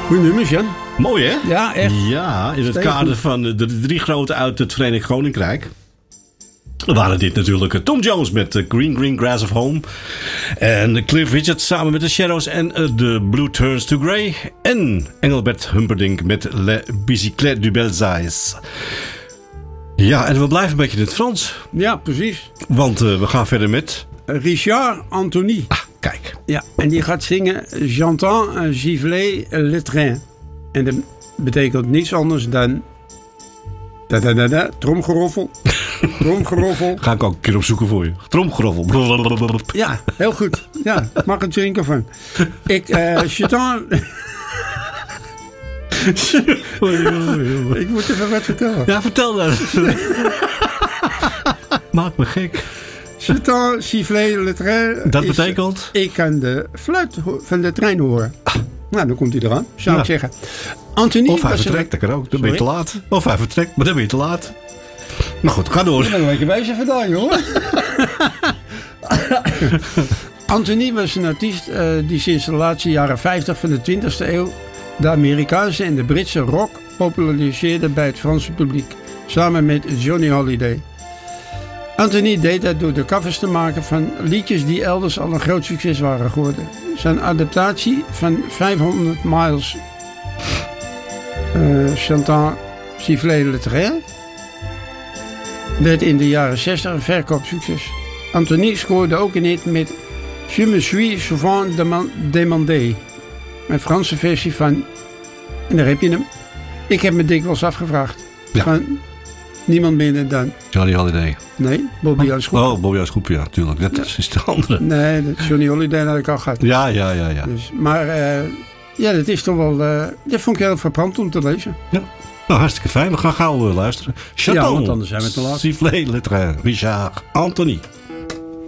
Goeie nummers, Jan. Mooi, hè? Ja, echt. Ja, in het kader van de 3 grote uit het Verenigd Koninkrijk. Dan waren dit natuurlijk Tom Jones met Green Green Grass of Home. En Cliff Richard samen met de Shadows en The Blue Turns to Grey. En Engelbert Humperdinck met Le Bicyclette du Belsaïs. Ja, en we blijven een beetje in het Frans. Ja, precies. Want we gaan verder met... Richard Anthony. Ah, kijk. Ja, en die gaat zingen J'entends un gifler le train. En dat betekent niets anders dan... Tromgeroffel. Tromgeroffel. Ga ik ook een keer opzoeken voor je. Tromgeroffel. Ja, heel goed. Ja, mag een drinken van. J'entends... Ik moet even wat vertellen. Ja, vertel dat. Maak me gek. J'entends siffler le train. Dat betekent? Ik kan de fluit van de trein horen. Nou, dan komt hij eraan, zou ik zeggen. Anthony of hij vertrekt, dat kan ook. Dan ben je te laat. Of hij vertrekt, maar dan ben je te laat. Maar goed, ga door. Ik ben een beetje bezig vandaag, hoor. Anthony was een artiest die sinds de laatste jaren 50 van de 20e eeuw de Amerikaanse en de Britse rock populariseerde bij het Franse publiek. Samen met Johnny Hallyday. Anthony deed dat door de covers te maken van liedjes die elders al een groot succes waren geworden. Zijn adaptatie van 500 Miles Chantant Siffler le Train werd in de jaren 60 een verkoopsucces. Anthony scoorde ook een hit met Je me suis souvent demandé. Een Franse versie van, en daar heb je hem, ik heb me dikwijls afgevraagd. Ja. Van niemand minder dan... Johnny Hallyday. Nee, Bobby Groep. Oh, Bobby Groep, ja, natuurlijk. Dat is de andere. Nee, Johnny Hallyday had ik al gehad. Ja. Dus, maar ja, dat is toch wel... dat vond ik heel verbrand om te lezen. Ja. Nou, hartstikke fijn. We gaan gauw luisteren. Ja, want anders zijn we te laat. Siffler le train. Richard Anthony.